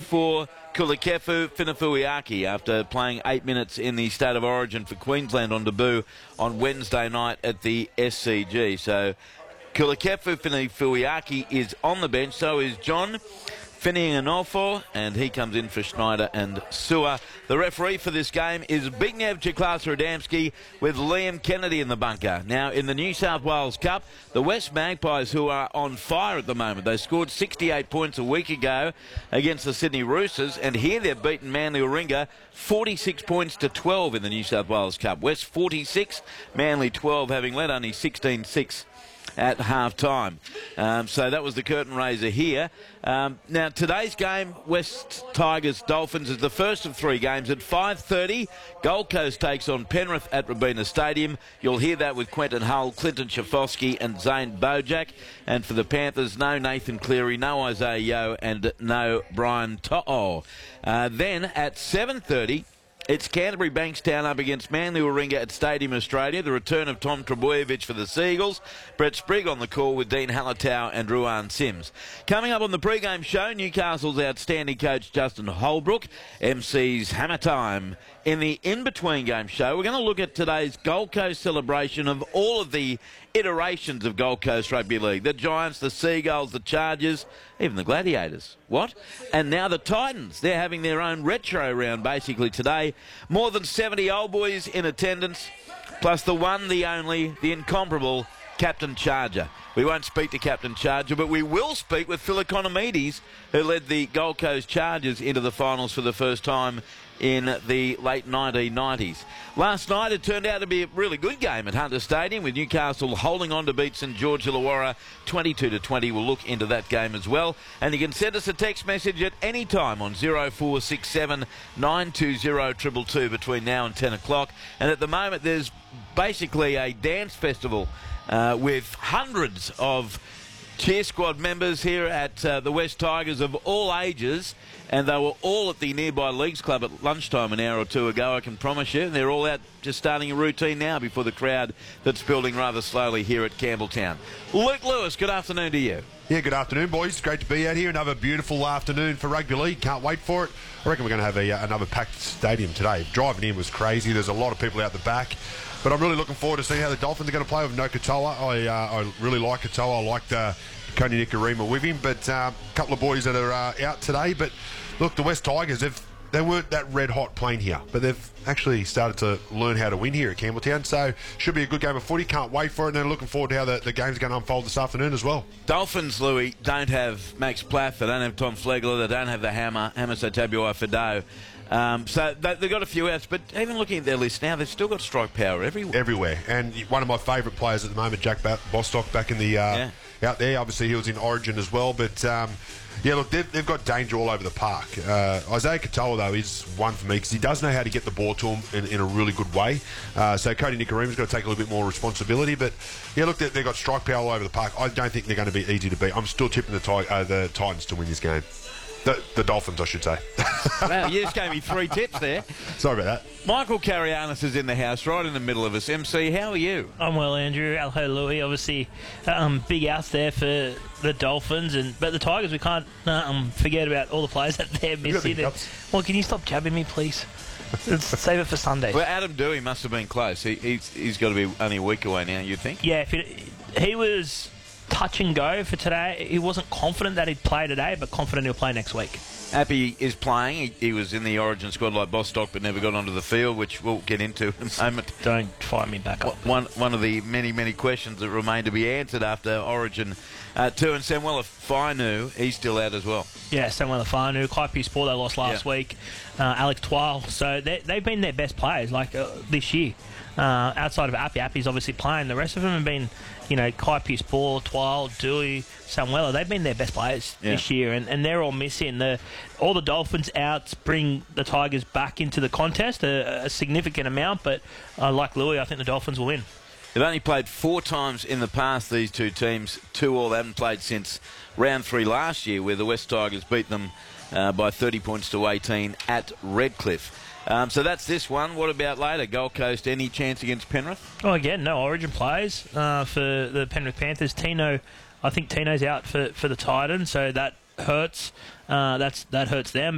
for Kulikefu Finafuiaki after playing 8 minutes in the State of Origin for Queensland on debut on Wednesday night at the SCG. So Kulikefu Finafuiaki is on the bench, so is John Finianofo, and he comes in for Schneider and Sewer. The referee for this game is Zbigniew Chiklas-Radomski with Liam Kennedy in the bunker. Now, in the New South Wales Cup, the West Magpies, who are on fire at the moment, they scored 68 points a week ago against the Sydney Roosters, and here they've beaten Manly Warringah 46 points to 12 in the New South Wales Cup. West 46, Manly 12, having led only 16-6 at half-time. So that was the curtain raiser here. Now, today's game, West Tigers Dolphins, is the first of 3 games at 5:30. Gold Coast takes on Penrith at Robina Stadium. You'll hear that with Quentin Hull, Clinton Schifofsky and Zane Bojack. And for the Panthers, no Nathan Cleary, no Isaiah Yeo and no Brian To'o. Then at 7:30, it's Canterbury Bankstown up against Manly Warringah at Stadium Australia. The return of Tom Trbojevic for the Seagulls. Brett Sprigg on the call with Dean Hallertau and Ruan Sims. Coming up on the pre-game show, Newcastle's outstanding coach Justin Holbrook MC's Hammer Time. In the in-between game show, we're going to look at today's Gold Coast celebration of all of the iterations of Gold Coast Rugby League. The Giants, the Seagulls, the Chargers, even the Gladiators. What? And now the Titans. They're having their own retro round basically today. More than 70 old boys in attendance, plus the one, the only, the incomparable Captain Charger. We won't speak to Captain Charger, but we will speak with Phil Economides, who led the Gold Coast Chargers into the finals for the first time in the late 1990s. Last night it turned out to be a really good game at Hunter Stadium, with Newcastle holding on to beat St George Illawarra 22-20. We'll look into that game as well. And you can send us a text message at any time on 0467 920 222 between now and 10 o'clock. And at the moment there's basically a dance festival with hundreds of cheer squad members here at the West Tigers of all ages, and they were all at the nearby Leagues Club at lunchtime an hour or two ago, I can promise you. They're all out just starting a routine now before the crowd that's building rather slowly here at Campbelltown. Luke Lewis, good afternoon to you. Yeah, good afternoon, boys. Great to be out here. Another beautiful afternoon for rugby league. Can't wait for it. I reckon we're going to have another packed stadium today. Driving in was crazy. There's a lot of people out the back. But I'm really looking forward to seeing how the Dolphins are going to play with no Katoa. I really like Katoa. I like Koni Nikorima with him. But a couple of boys that are out today. But look, the West Tigers, they weren't that red hot playing here, but they've actually started to learn how to win here at Campbelltown. So should be a good game of footy. Can't wait for it. And then looking forward to how the game's going to unfold this afternoon as well. Dolphins, Louis, don't have Max Plath. They don't have Tom Flegler. They don't have the Hammer Sotabuai-Fidow. So they've got a few outs, but even looking at their list now, they've still got strike power everywhere. And one of my favourite players at the moment, Jack Bostock, back in the out there. Obviously, he was in Origin as well. But yeah, look, they've got danger all over the park. Isaiah Katoa, though, is one for me because he does know how to get the ball to him in a really good way. So Koni Nikorima's got to take a little bit more responsibility. But yeah, look, they've got strike power all over the park. I don't think they're going to be easy to beat. I'm still tipping the Titans to win this game. The Dolphins, I should say. Wow, you just gave me 3 tips there. Sorry about that. Michael Carianis is in the house, right in the middle of us. MC, how are you? I'm well, Andrew. Hello, Louis. Obviously, big outs there for the Dolphins, but the Tigers, we can't forget about all the players that they're missing. Well, can you stop jabbing me, please? Let's save it for Sunday. Well, Adam Dewey must have been close. He's got to be only a week away now, you think? Yeah, he was touch and go for today. He wasn't confident that he'd play today, but confident he'll play next week. Appy is playing. He was in the Origin squad like Bostock, but never got onto the field, which we'll get into in a moment. Don't fire me back up. One of the many questions that remain to be answered after Origin 2, and Samuel Fainu, he's still out as well. Yeah, Samuel Fainu, Kaipi Sport, they lost last week. Alex Twal, so they've been their best players this year. Outside of Appy, Appy's obviously playing. The rest of them have been, Kaipi Sport, Twal, Dewey, Samuela. They've been their best players this year, and they're all missing. All the Dolphins outs bring the Tigers back into the contest, a significant amount, but like Louis, I think the Dolphins will win. They've only played 4 times in the past, these two teams. 2 all. They haven't played since round 3 last year, where the West Tigers beat them by 30 points to 18 at Redcliffe. So that's this one. What about later? Gold Coast, any chance against Penrith? Oh, again, no Origin players for the Penrith Panthers. I think Tino's out for the Titans, so that hurts. That hurts them.